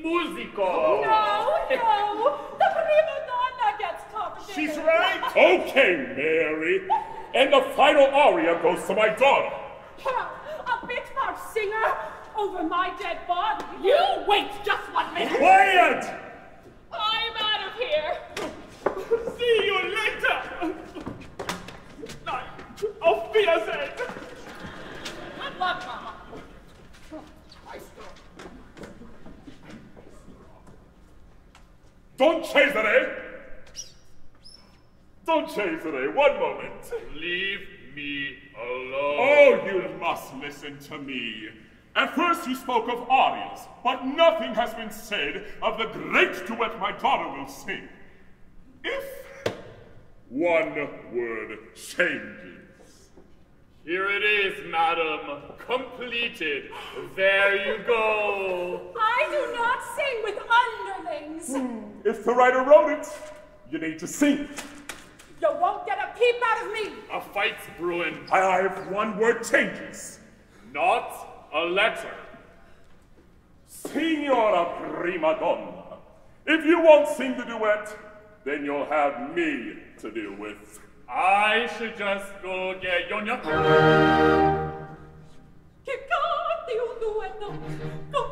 musico. No, the prima donna gets compensated. She's right. Okay, Mary. And the final aria goes to my daughter. A bit-part singer over my dead body. You wait just 1 minute. Quiet! I'm out of here. See you later. Auf Wiedersehen. Good luck, Mama. Don Cesare! Don Cesare, one moment. Leave me alone. Oh, you must listen to me. At first you spoke of arias, but nothing has been said of the great duet my daughter will sing. If one word changes. Here it is, madam. Completed. There you go. I do not sing with underlings. If the writer wrote it, you need to sing. You won't get a peep out of me. A fight's brewing. If one word changes. Not a letter. Signora prima donna, if you won't sing the duet, then you'll have me to deal with. I should just go get Yonya. Che catti un duetto.